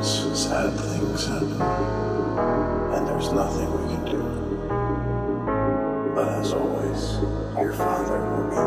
Sometimes sad things happen, and there's nothing we can do. But as always, your father will be